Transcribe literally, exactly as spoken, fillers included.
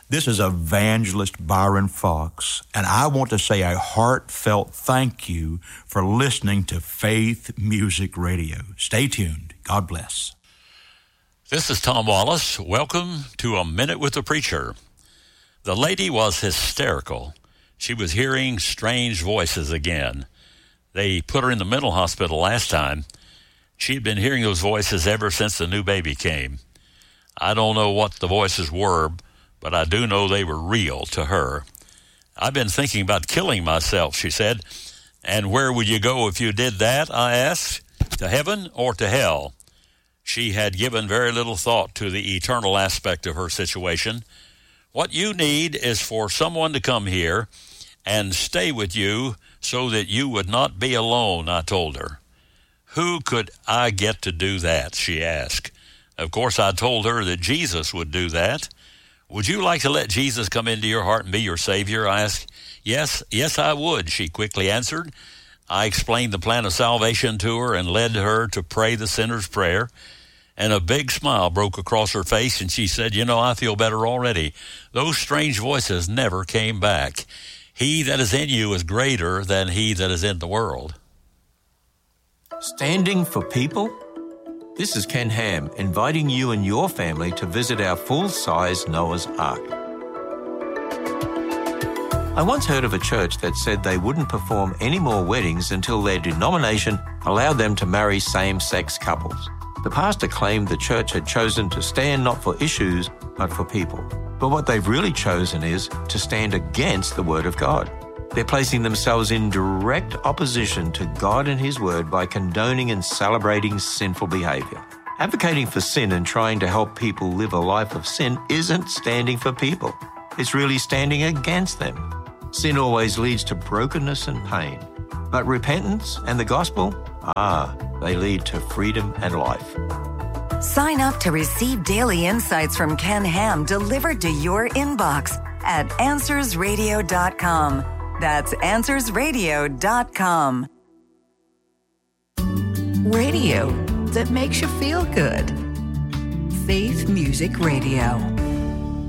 This is Evangelist Byron Fox, and I want to say a heartfelt thank you for listening to Faith Music Radio. Stay tuned. God bless. This is Tom Wallace. Welcome to A Minute with the Preacher. The lady was hysterical. She was hearing strange voices again. They put her in the mental hospital last time. She had been hearing those voices ever since the new baby came. I don't know what the voices were, but I do know they were real to her. I've been thinking about killing myself, she said. And where would you go if you did that, I asked? To heaven or to hell? She had given very little thought to the eternal aspect of her situation. What you need is for someone to come here and stay with you so that you would not be alone, I told her. Who could I get to do that, she asked. Of course, I told her that Jesus would do that. Would you like to let Jesus come into your heart and be your Savior? I asked. Yes, yes, I would, she quickly answered. I explained the plan of salvation to her and led her to pray the sinner's prayer. And a big smile broke across her face, and she said, you know, I feel better already. Those strange voices never came back. He that is in you is greater than he that is in the world. Standing for people? This is Ken Ham, inviting you and your family to visit our full-size Noah's Ark. I once heard of a church that said they wouldn't perform any more weddings until their denomination allowed them to marry same-sex couples. The pastor claimed the church had chosen to stand not for issues, but for people. But what they've really chosen is to stand against the Word of God. They're placing themselves in direct opposition to God and His Word by condoning and celebrating sinful behavior. Advocating for sin and trying to help people live a life of sin isn't standing for people. It's really standing against them. Sin always leads to brokenness and pain. But repentance and the gospel, ah, they lead to freedom and life. Sign up to receive daily insights from Ken Ham delivered to your inbox at answers radio dot com. That's answers radio dot com. Radio that makes you feel good. Faith Music Radio.